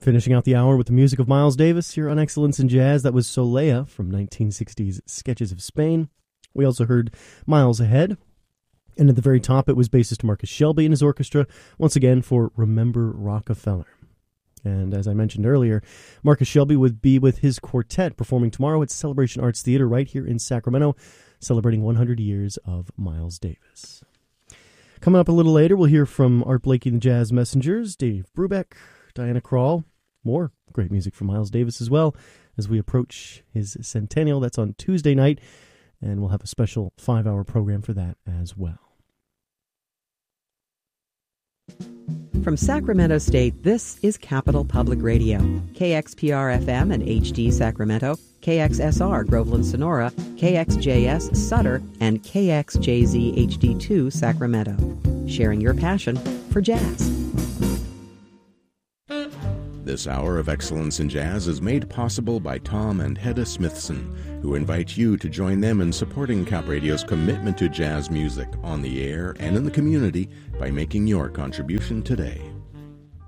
Finishing out the hour with the music of Miles Davis here on Excellence in Jazz. That was Soleil from 1960's Sketches of Spain. We also heard Miles Ahead. And at the very top, it was bassist Marcus Shelby and his orchestra, once again for Remember Rockefeller. And as I mentioned earlier, Marcus Shelby would be with his quartet performing tomorrow at Celebration Arts Theater right here in Sacramento, celebrating 100 years of Miles Davis. Coming up a little later, we'll hear from Art Blakey and the Jazz Messengers, Dave Brubeck, Diana Krall. More great music from Miles Davis as well as we approach his centennial. That's on Tuesday night, and we'll have a special 5-hour program for that as well. From Sacramento State, this is Capital Public Radio. KXPR-FM and HD Sacramento, KXSR Groveland Sonora, KXJS Sutter, and KXJZ HD2 Sacramento. Sharing your passion for jazz. This hour of Excellence in Jazz is made possible by Tom and Hedda Smithson, who invite you to join them in supporting Cap Radio's commitment to jazz music on the air and in the community by making your contribution today.